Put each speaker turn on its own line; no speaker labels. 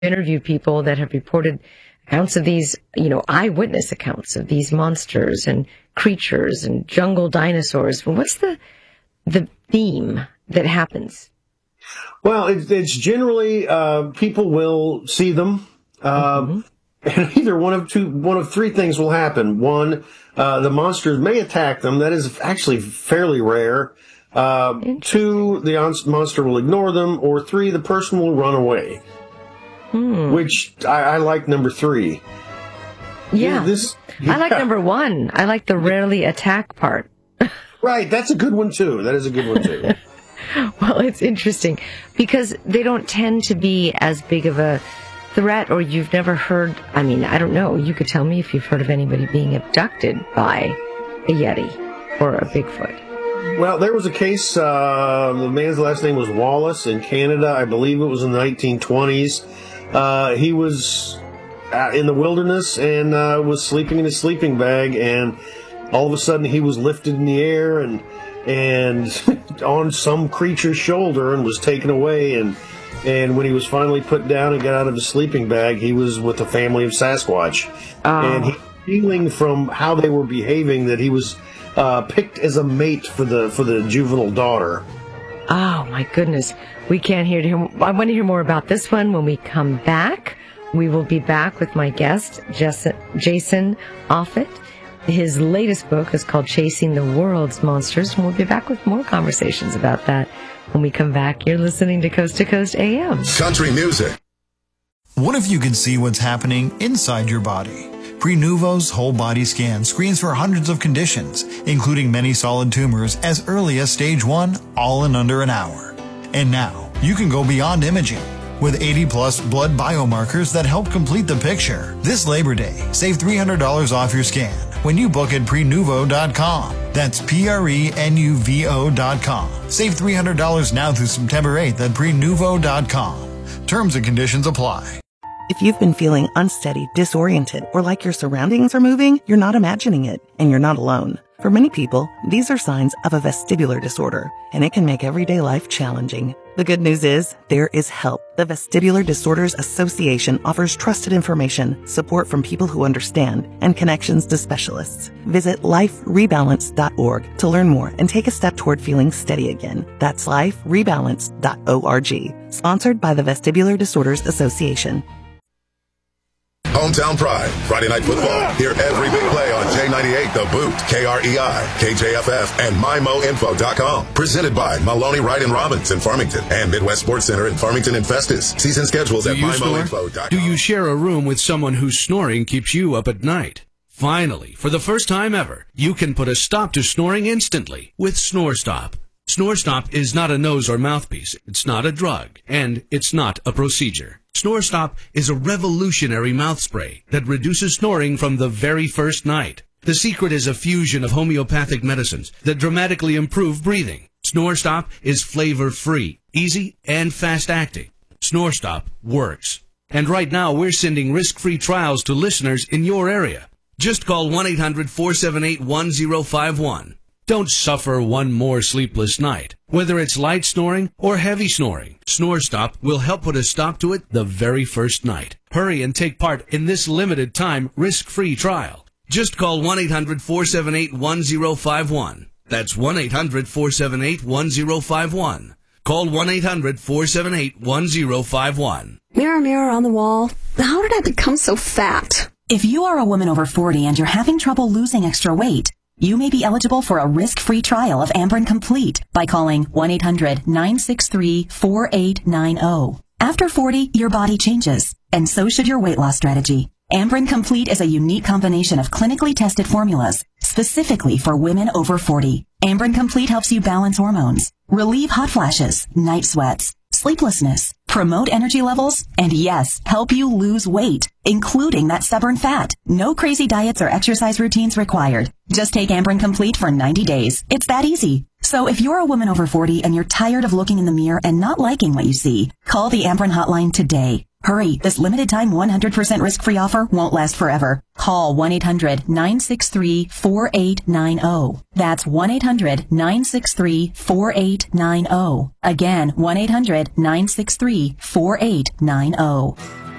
interviewed people that have reported accounts of these, eyewitness accounts of these monsters and creatures and jungle dinosaurs. What's the theme that happens?
Well, it's generally people will see them, and either one of three things will happen. One, the monsters may attack them. That is actually fairly rare. Two, the monster will ignore them, or three, the person will run away. Which I like number three.
Yeah, I like number one. I like the rarely attack part.
Right, that's a good one too. That is a good one too.
Well, it's interesting because they don't tend to be as big of a threat, or you've never heard, I don't know, you could tell me if you've heard of anybody being abducted by a Yeti or a Bigfoot.
Well, there was a case, the man's last name was Wallace in Canada. I believe it was in the 1920s. He was in the wilderness and was sleeping in his sleeping bag, and all of a sudden he was lifted in the air and on some creature's shoulder and was taken away, and when he was finally put down and got out of his sleeping bag, he was with a family of Sasquatch. And he was feeling from how they were behaving that he was picked as a mate for the juvenile daughter.
Oh my goodness. We can't hear him. I want to hear more about this one when we come back. We will be back with my guest, Jason Offutt. His latest book is called Chasing the World's Monsters, and we'll be back with more conversations about that when we come back. You're listening to Coast AM.
Country music.
What if you could see what's happening inside your body? Prenuvo's whole body scan screens for hundreds of conditions, including many solid tumors as early as stage 1, all in under an hour. And now, you can go beyond imaging. With 80-plus blood biomarkers that help complete the picture. This Labor Day, save $300 off your scan when you book at Prenuvo.com. That's Prenuvo.com. Save $300 now through September 8th at Prenuvo.com. Terms and conditions apply.
If you've been feeling unsteady, disoriented, or like your surroundings are moving, you're not imagining it, and you're not alone. For many people, these are signs of a vestibular disorder, and it can make everyday life challenging. The good news is, there is help. The Vestibular Disorders Association offers trusted information, support from people who understand, and connections to specialists. Visit liferebalance.org to learn more and take a step toward feeling steady again. That's liferebalance.org. Sponsored by the Vestibular Disorders Association.
Hometown Pride, Friday Night Football. Hear every big play on J98, The Boot, KREI, KJFF, and MyMoInfo.com. Presented by Maloney, Wright & Robbins in Farmington and Midwest Sports Center in Farmington and Festus. Season schedules at MyMoInfo.com.
Do you share a room with someone whose snoring keeps you up at night? Finally, for the first time ever, you can put a stop to snoring instantly with SnoreStop. SnoreStop is not a nose or mouthpiece, it's not a drug, and it's not a procedure. SnoreStop is a revolutionary mouth spray that reduces snoring from the very first night. The secret is a fusion of homeopathic medicines that dramatically improve breathing. SnoreStop is flavor-free, easy, and fast-acting. SnoreStop works. And right now, we're sending risk-free trials to listeners in your area. Just call 1-800-478-1051. Don't suffer one more sleepless night. Whether it's light snoring or heavy snoring, SnoreStop will help put a stop to it the very first night. Hurry and take part in this limited time risk-free trial. Just call 1-800-478-1051. That's 1-800-478-1051. Call 1-800-478-1051.
Mirror, mirror on the wall, how did I become so fat?
If you are a woman over 40 and you're having trouble losing extra weight, you may be eligible for a risk-free trial of Amberen Complete by calling 1-800-963-4890. After 40, your body changes, and so should your weight loss strategy. Amberen Complete is a unique combination of clinically tested formulas specifically for women over 40. Amberen Complete helps you balance hormones, relieve hot flashes, night sweats, sleeplessness, promote energy levels, and yes, help you lose weight, including that stubborn fat. No crazy diets or exercise routines required. Just take Amberen Complete for 90 days. It's that easy. So if you're a woman over 40 and you're tired of looking in the mirror and not liking what you see, call the Amberen hotline today. Hurry, this limited time 100% risk-free offer won't last forever. Call 1-800-963-4890. That's 1-800-963-4890. Again, 1-800-963-4890.